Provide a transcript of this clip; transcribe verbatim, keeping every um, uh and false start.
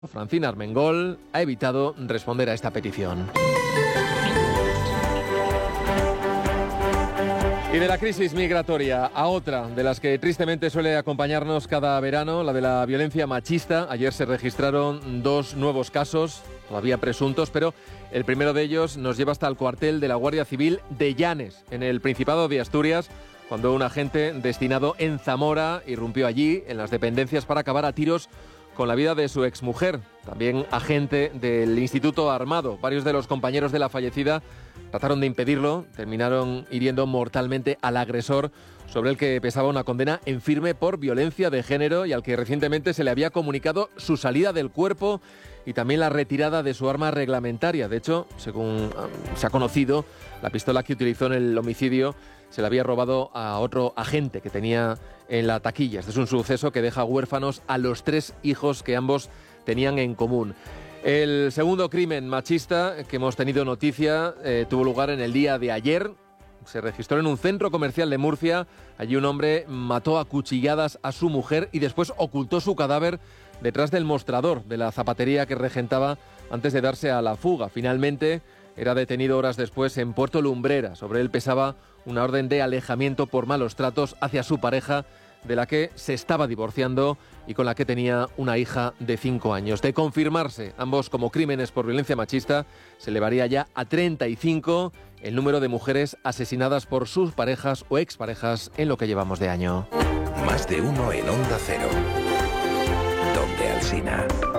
Francina Armengol ha evitado responder a esta petición. Y de la crisis migratoria a otra de las que tristemente suele acompañarnos cada verano, la de la violencia machista. Ayer se registraron dos nuevos casos, todavía presuntos, pero el primero de ellos nos lleva hasta el cuartel de la Guardia Civil de Llanes, en el Principado de Asturias, cuando un agente destinado en Zamora irrumpió allí, en las dependencias, para acabar a tiros con la vida de su exmujer, también agente del Instituto Armado. Varios de los compañeros de la fallecida trataron de impedirlo, terminaron hiriendo mortalmente al agresor, sobre el que pesaba una condena en firme por violencia de género y al que recientemente se le había comunicado su salida del cuerpo y también la retirada de su arma reglamentaria. De hecho, según se ha conocido, la pistola que utilizó en el homicidio se la había robado a otro agente que tenía en la taquilla. Este es un suceso que deja huérfanos a los tres hijos que ambos tenían en común. El segundo crimen machista que hemos tenido noticia eh, tuvo lugar en el día de ayer. Se registró en un centro comercial de Murcia. Allí un hombre mató a cuchilladas a su mujer y después ocultó su cadáver detrás del mostrador de la zapatería que regentaba antes de darse a la fuga. Finalmente era detenido horas después en Puerto Lumbrera. Sobre él pesaba una orden de alejamiento por malos tratos hacia su pareja, de la que se estaba divorciando y con la que tenía una hija de cinco años. De confirmarse ambos como crímenes por violencia machista, se elevaría ya a treinta y cinco el número de mujeres asesinadas por sus parejas o exparejas en lo que llevamos de año. Más de uno en Onda Cero. Donde Alsina.